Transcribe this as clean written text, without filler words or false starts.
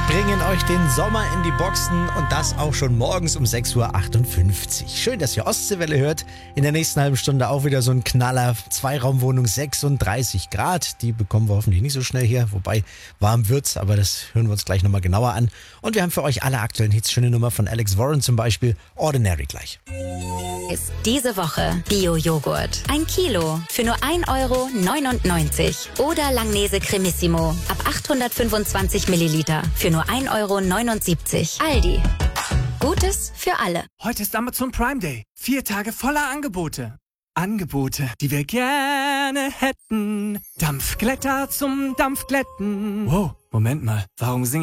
bringen euch den Sommer in die Boxen und das auch schon morgens um 6:58 Uhr. Schön, dass ihr Ostseewelle hört. In der nächsten halben Stunde auch wieder so ein Knaller. Zweiraumwohnung, 36 Grad. Die bekommen wir hoffentlich nicht so schnell hier. Wobei, warm wird's, aber das hören wir uns gleich nochmal genauer an. Und wir haben für euch alle aktuellen Hits. Schöne Nummer von Alex Warren zum Beispiel. Ordinary gleich. Ist diese Woche Bio-Joghurt. 1 Kilo für nur 1,99 € Oder Langnese Cremissimo ab 825 Milliliter für nur 1,79 €. Aldi. Gutes für alle. Heute ist Amazon Prime Day. 4 Tage voller Angebote. Angebote, die wir gerne hätten. Dampfglätter zum Dampfglätten. Wow, Moment mal. Warum singe